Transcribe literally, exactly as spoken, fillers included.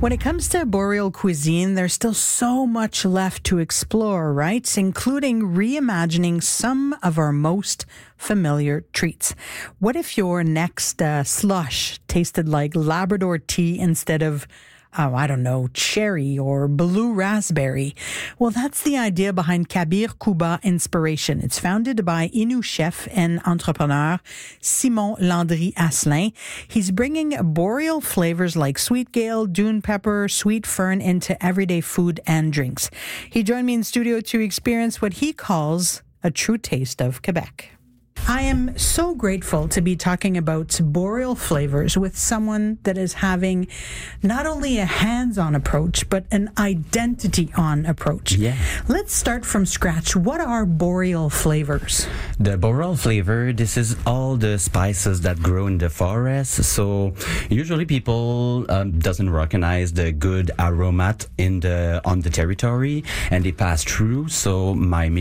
When it comes to boreal cuisine, there's still so much left to explore, right? Including reimagining some of our most familiar treats. What if your next uh, slush tasted like Labrador tea instead of oh, I don't know, cherry or blue raspberry? Well, that's the idea behind Kabir Kuba Inspiration. It's founded by Innu chef and entrepreneur Simon Landry Asselin. He's bringing boreal flavors like sweet gale, dune pepper, sweet fern into everyday food and drinks. He joined me in studio to experience what he calls a true taste of Quebec. I am so grateful to be talking about boreal flavors with someone that is having not only a hands-on approach, but an identity-on approach. Yeah. Let's start from scratch. What are boreal flavors? The boreal flavor, this is all the spices that grow in the forest. So usually people um, doesn't recognize the good aroma in the on the territory, and they pass through. So my